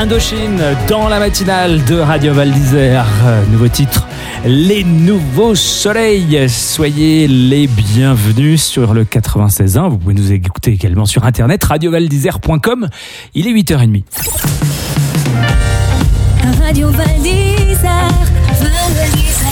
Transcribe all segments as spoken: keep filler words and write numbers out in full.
Indochine dans la matinale de Radio Val d'Isère. Nouveau titre, Les Nouveaux Soleils. Soyez les bienvenus sur le quatre-vingt-seize point un. Vous pouvez nous écouter également sur internet, radio val d'isère point com. Il est huit heures trente. Radio Val d'Isère, Val d'Isère.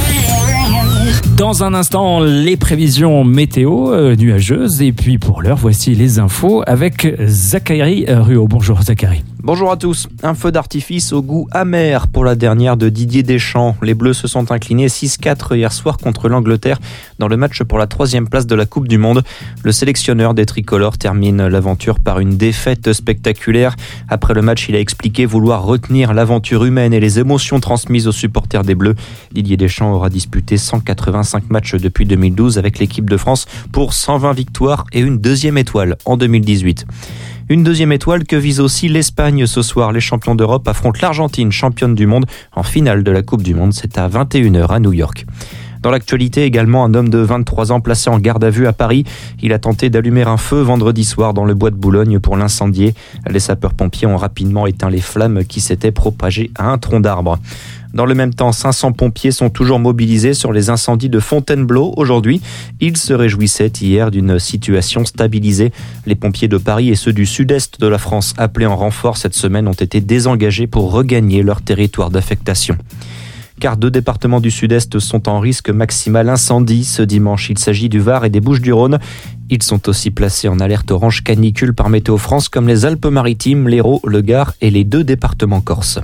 Dans un instant, les prévisions météo euh, nuageuses. Et puis pour l'heure, voici les infos avec Zachary Ruot. Bonjour Zachary. Bonjour à tous. Un feu d'artifice au goût amer pour la dernière de Didier Deschamps. Les Bleus se sont inclinés six quatre hier soir contre l'Angleterre dans le match pour la troisième place de la Coupe du Monde. Le sélectionneur des tricolores termine l'aventure par une défaite spectaculaire. Après le match, il a expliqué vouloir retenir l'aventure humaine et les émotions transmises aux supporters des Bleus. Didier Deschamps aura disputé cent quatre-vingt-cinq matchs depuis deux mille douze avec l'équipe de France pour cent vingt victoires et une deuxième étoile en deux mille dix-huit. Une deuxième étoile que vise aussi l'Espagne ce soir. Les champions d'Europe affrontent l'Argentine, championne du monde, en finale de la Coupe du Monde. C'est à vingt et une heures à New York. Dans l'actualité également, un homme de vingt-trois ans placé en garde à vue à Paris. Il a tenté d'allumer un feu vendredi soir dans le bois de Boulogne pour l'incendier. Les sapeurs-pompiers ont rapidement éteint les flammes qui s'étaient propagées à un tronc d'arbre. Dans le même temps, cinq cents pompiers sont toujours mobilisés sur les incendies de Fontainebleau aujourd'hui. Ils se réjouissaient hier d'une situation stabilisée. Les pompiers de Paris et ceux du sud-est de la France appelés en renfort cette semaine ont été désengagés pour regagner leur territoire d'affectation. Car deux départements du sud-est sont en risque maximal incendie ce dimanche. Il s'agit du Var et des Bouches-du-Rhône. Ils sont aussi placés en alerte orange canicule par Météo France comme les Alpes-Maritimes, l'Hérault, le Gard et les deux départements corses.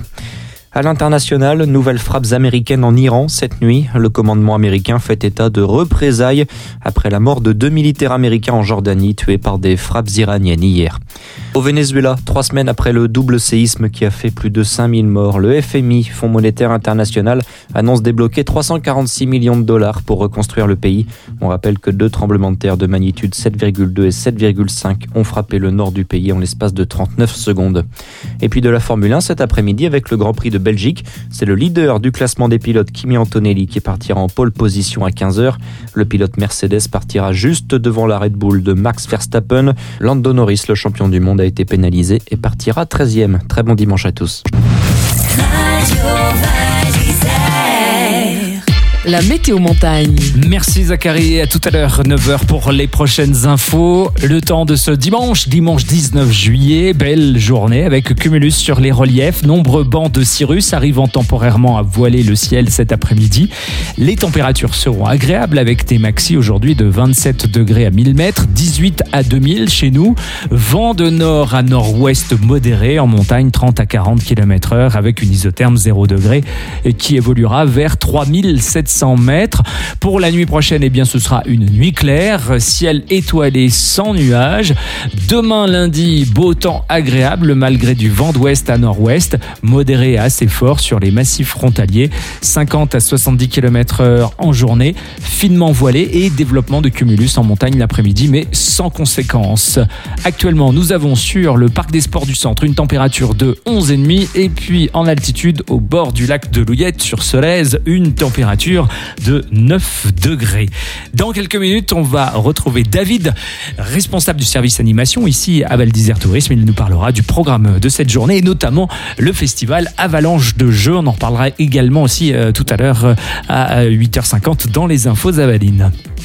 À l'international, nouvelles frappes américaines en Iran cette nuit. Le commandement américain fait état de représailles après la mort de deux militaires américains en Jordanie tués par des frappes iraniennes hier. Au Venezuela, trois semaines après le double séisme qui a fait plus de cinq mille morts, le F M I, Fonds monétaire international, annonce débloquer trois cent quarante-six millions de dollars pour reconstruire le pays. On rappelle que deux tremblements de terre de magnitude sept virgule deux et sept virgule cinq ont frappé le nord du pays en l'espace de trente-neuf secondes. Et puis de la Formule un cet après-midi avec le Grand Prix de Belgique. C'est le leader du classement des pilotes, Kimi Antonelli, qui partira en pole position à quinze heures. Le pilote Mercedes partira juste devant la Red Bull de Max Verstappen. Lando Norris, le champion du monde, a été pénalisé et partira treizième. Très bon dimanche à tous. Radio Val d'Isère. La météo montagne. Merci Zachary, à tout à l'heure, neuf heures pour les prochaines infos. Le temps de ce dimanche, dimanche dix-neuf juillet, belle journée avec cumulus sur les reliefs. Nombreux bancs de cirrus arrivant temporairement à voiler le ciel cet après-midi. Les températures seront agréables avec des maxis aujourd'hui de vingt-sept degrés à mille mètres, dix-huit à deux mille chez nous. Vent de nord à nord-ouest modéré, en montagne trente à quarante kilomètres heure avec une isotherme zéro degré qui évoluera vers trois mille sept cents mètres. Pour la nuit prochaine, eh bien, ce sera une nuit claire, ciel étoilé sans nuages. Demain lundi, beau temps agréable malgré du vent d'ouest à nord-ouest, modéré à assez fort sur les massifs frontaliers, cinquante à soixante-dix kilomètres heure en journée, finement voilé et développement de cumulus en montagne l'après-midi, mais sans conséquence. Actuellement, nous avons sur le parc des sports du centre une température de onze virgule cinq et puis en altitude au bord du lac de Louillette sur Solèze, une température de neuf degrés. Dans quelques minutes, on va retrouver David, responsable du service animation ici à Val d'Isère Tourisme. Il nous parlera du programme de cette journée et notamment le festival Avalanche de Jeux. On en reparlera également aussi euh, tout à l'heure euh, à huit heures cinquante dans les infos Avalines.